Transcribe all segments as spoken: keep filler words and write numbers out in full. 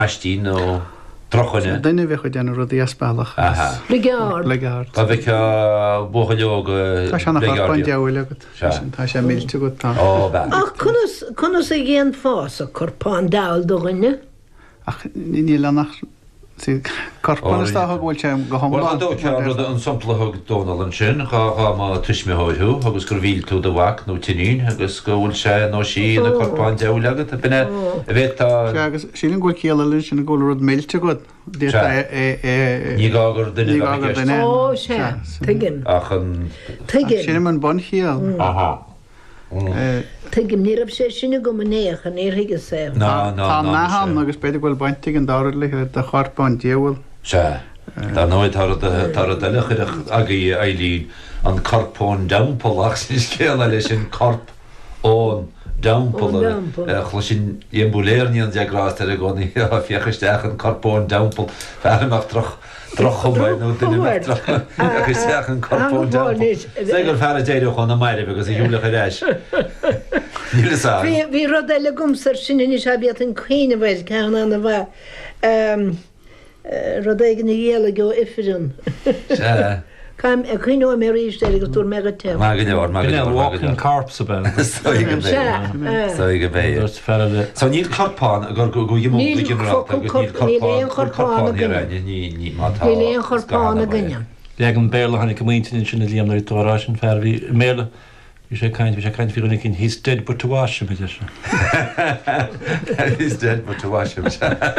Astí nó trochaine. Duine bheith chuid anna rudí aspealach. Aha. Bligeard. Bligeard. Tá bheith bóchaileo Tá seanna chorpáin deabhfuil agad. Tá sé mílte go tá. Ó, bhe. Ach, chunas a géan fás a corpáin dáil do rinne? Ach, ní lenach corpáin istá bhfuil sé go Well, homlán. dó cean rud an sampla Donald an sin, chá má tuismi hóithú, agus gur bhíl tú do bhac nó tinín, agus go bhfuil sé nó sí na corpáin deabhail agad, a bine a bheith tá... Agus sílan ghfuil céala linn sin ghfuil rud mílte go. Ní gágur duine gágur duine. Ó, sé, tuigim. Ach an... Tuigim. Sinna man bon chéal. Aha. Tuigim ní rab sé sinna go manéach an éirige sé. Ná, ná, ná. Tá náhan agus beidir ghfuil baintig an dáir le de chorpáin deabhail. Se. Tá nóid tar a dalichirach agaí eilín an corpón dampolach sin scéala leis sin corp ón dampol. Chlo sin iambuléirní an deagrás ar a gcónaí fiachaisteach an corpón dampol fearach troch troch chumbaid nó duine troch agus teach an corpón dampol. Segur fear a déidir chun na maire agus i dúlach a reis. Níle sa. Bhí rud eile gumsar sinna ní se beat an chuoine bhil cean anna bheith rud éige na dhéala go ifirún. Se. Caim a chuoine mé ríiste agus dúr mega te. Má go leor, má go leor. Walking carps a ben. Stoig a bheith. Stoig a bheith. So níl corpán agur go dhimú bliginrát agus níl corpán ar aine ní mátá. Ní léon corpán a gine. Leag an béla hannig community sin na líam ar tórá sin fer bhí méle bhí sé caiint bhí sé caiint fiúna cinn he's dead but to wash him is. He's dead but to wash him.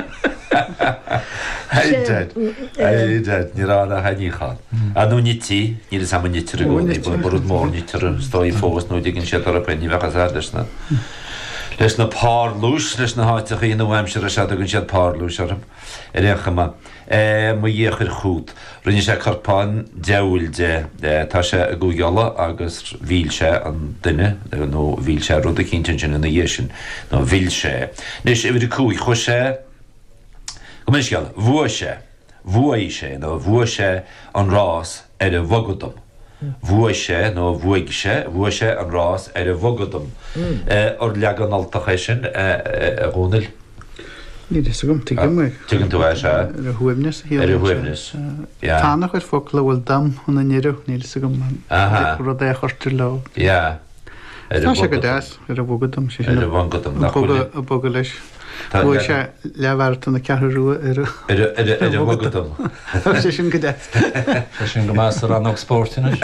He's dead. He's dead. Ní rá a haíáin. A nó ní tí, ní sam nítar a gúnaí, burúd mór nítar stoi fós nó diginn sé ar a penní bhechas ar leis na. Leis na pár lús, leis na háiteach í nó weimseir a se a gunn siad pár lús arm. Er écha ma. Mu dhéchir chúd. Rinne sé corpáin deúil de, tá sé a gúgeala agus bhíl sé an duine, nó bhíl sé rud a cinnte sin na dhéisisin, nó bhíl sé. Nis i bhí cúi chu sé, go mis geall, bhua sé, bhua sé, nó bhua sé an rás ar a bhogadum. Bhua sé, nó bhuaig sé, bhua sé an rás ar a bhogadum. Or leag an altacha sin a gúnil. Ní is gom tí gimig. Tugann tú bheith sé? Ar a huimnis. Ar a huimnis. Tánach chuir fócla bhfuil dam chuna níireach níl is gom rud é chortir le. Ja. Tá sé go deas ar a bhogadum. Ar a bhogadum. A boga leis. Bhfuil sé leabhart na cearú ar a bhogadum. sé sin go deas. Sé sin go más ar annach sportina.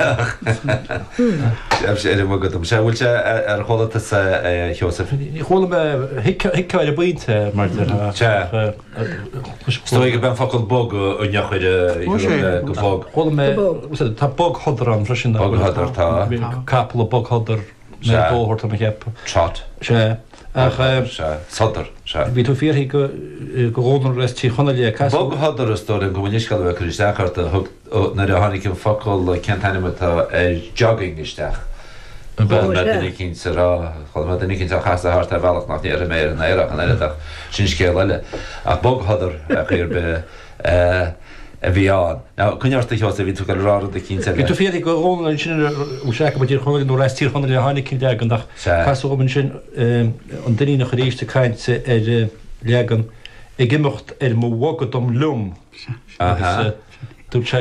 Eb sé ar a bhogadum. Sé bhfuil sé ar cholatas Joseph? Ní chola me hicáir a buinte mar Stoig a ben focail bog ó nechuir go bog. Chola me tá bog hodar an freisin. Bog hodar tá. Capel o bog hodar na bóhort am a cheap. Trot. Sé. Sodar. Bhí tú fíorthaí go gónar leis tí chuna le cai. Bog hodar is tóir an go bhfuiniscail bheith chuisteachart na a tháinig cin focail ceantainimetá ar jogging isteach. Bhil me duine cinn sa rá, chuil me duine cinn sa chasta hart a bhealach nach ní ar a méir an éireach an éireach sin scéal eile. Ach bog hodar a chuir be a bhí an. Ná, chuneartta teos a bhí tú go rára de cinn sa Bhí tú fíorthaí go gónar sin ú seacha btíir chuna nó leis tír chuna le hánig cinn deag an dach casú ómann sin an duine nach ríiste caiinte ar leagan i gimimecht ar mó bhagadum lum. Dú sé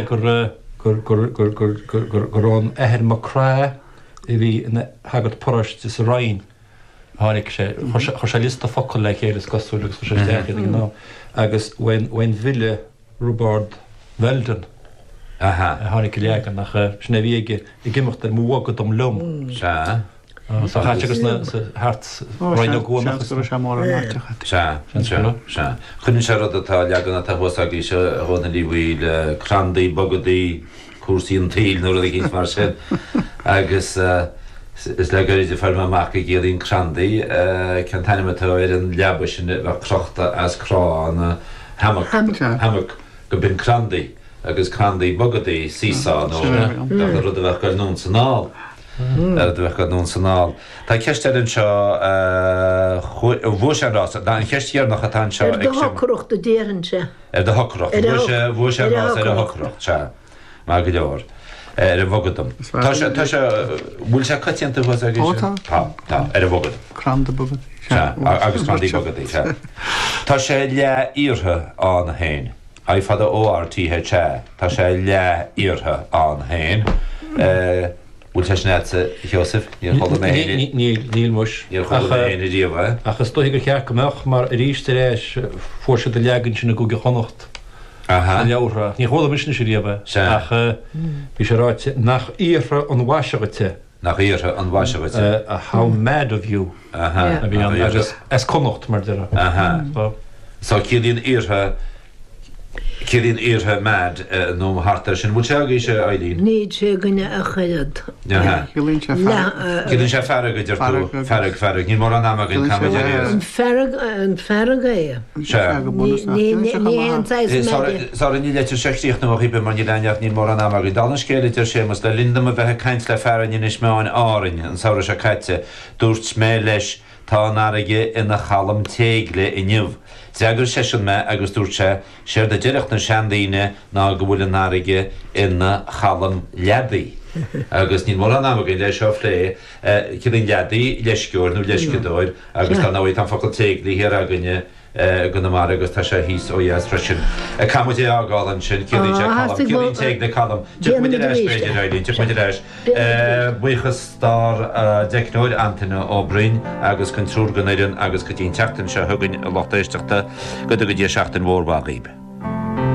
gur an éhir má crá i bhí hagad poráiste sa rain. Hánig sé chu sé lista focail le chéir is gasúlagus chu sé deag ná agus bhain bhile Rúbard Weldon. Aha. Hánig go leagan nach sna bhíige i gimimecht ar mó bhagadum lum. Se. Sa hátegus na hart roiine góna sé sé mór an nátecha. Se, se. Chunn sé rud atá leagan atá thusaí se chuna lí bhfuil crandaí, bogadaí, cuasaí an tail nó rud a cinn mar sin. Agus is le gur idir ferm amach a géirín crandaí, ceantainimetá ar an leaba sin bheith crochta as crá an hamach go bin crandaí agus crandaí bogadaí sísá nó rud a bheith gur nún sanál. Ar bheith gur nún sanál. Tá ceisteidir seo bhua sé rás, ná an cheistíar nach atá seo Ar do hocrocht a déirann se. Ar do hocrocht. Bhua sé rás ar a hocrocht se. Má go leor. ar a bhogadam. Tá sé bhfuil se cutianta bh ar a bhogad. Cranda bogad. agus crandí bogadí se. Tá sé le íortha an hain. Ha fad a ó R T H E, Tá sé le íortha an hain. Bhfuil te snéadsa Joseph, níl chola mé haine. Níl muis. Níl chola mé haine díomh. Achas dóigh gur cheach gomeach mar a ríiste réis fórsa de legann sinna go gechonacht. leabhra. Ní chola mis na sé díomh. Ach bhí sé ráite nach íortha an bhaisegate. Nach íortha an bhaisegate. A how mad of you. A bhí an agus es connacht mar dira. Sá cílíonn íortha Cílíonn íortha mad nó hartar sin. Bhfuil se agaí sé Eileen? Níd sé gunne a chaiad. Cílíonn sé ferrag idir tú, ferrag ferrag. Ní mór an amagin camidir éis. An ferrag an ferrag é. Sá ní leitir seachtíocht nó chibe mar ní leneart ní mór an amagin. Dálan scéidir sé mas le lindam a bheithe caint le ferran in is meáin árin an saoire se caite dúirt smé leis tá náraige ina chalam tégle inniuh. Zeagur seisiún me agus dúirt sé séir de deireacht na seandaoine ná go bhfuil an náraige ina chalam leadaí. Agus ní mór an amagin leis seo phlé cílíonn leadaí leisciúir nó leiscadóir agus tá náhaid an focail téaglaí hir aganne gona mar agus tá sé híos ó dhéas freisin. Camú é ágáil an sin cílíonn téag na chalam. Tu muidir éis beidir Eileen, tu muidir éis. Buchas star deicnóid Antainna ó Brin agus chun trúr go éireann agus go dtíon teachtain se thugann a lochtaíisteachta go go dtí seachtain mhór bhaghíbe.